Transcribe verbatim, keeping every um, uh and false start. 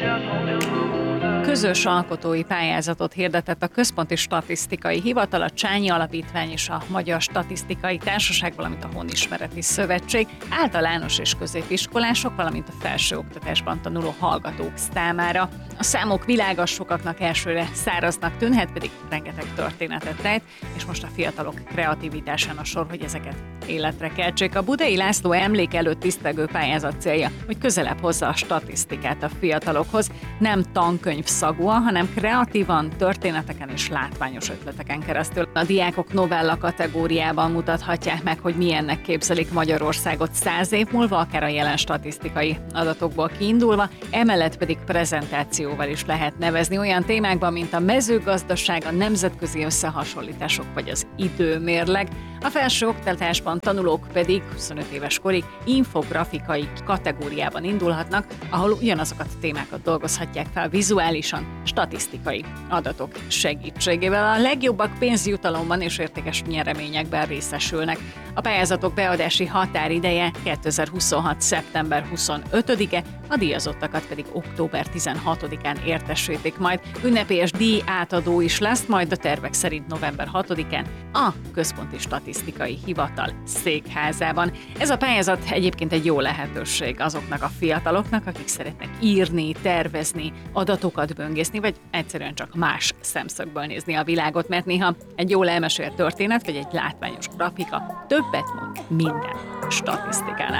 Közös alkotói pályázatot hirdetett a Központi Statisztikai Hivatal, a Csányi Alapítvány és a Magyar Statisztikai Társaság, valamint a Honismereti Szövetség általános és középiskolások, valamint a felsőoktatásban tanuló hallgatók számára. A számok világos, sokaknak elsőre száraznak tűnhet, pedig rengeteg történetet rejt, és most a fiatalok kreativitásán a sor, hogy ezeket életre keltsék. A Budai László emlék előtt tisztelgő pályázat célja, hogy közelebb hozza a statisztikát a fiatalokhoz, nem tankönyv szagúan, hanem kreatívan, történeteken és látványos ötleteken keresztül. A diákok novella kategóriában mutathatják meg, hogy milyennek képzelik Magyarországot száz év múlva, akár a jelen statisztikai adatokból kiindulva, emellett pedig prezentációval is lehet nevezni olyan témákban, mint a mezőgazdaság, a nemzetközi összehasonlítások vagy az időmérleg. A felsőoktatásban tanulók pedig huszonöt éves korig infografikai kategóriában indulhatnak, ahol ugyanazokat a témákat dolgozhatják fel vizuálisan, statisztikai adatok segítségével. A legjobbak pénzjutalomban és értékes nyereményekben részesülnek. A pályázatok beadási határideje kétezer-huszonhat. szeptember huszonötödike, a díjazottakat pedig október tizenhatodikán értesítik majd. Ünnepélyes díj átadó is lesz, majd a tervek szerint november hatodikán a Központi Statisztikai Hivatal székházában. Ez a pályázat egyébként egy jó lehetőség azoknak a fiataloknak, akik szeretnek írni, tervezni, adatokat böngészni, vagy egyszerűen csak más szemszögből nézni a világot, mert néha egy jól elmesélt történet, vagy egy látványos grafika többet mond minden statisztikánál.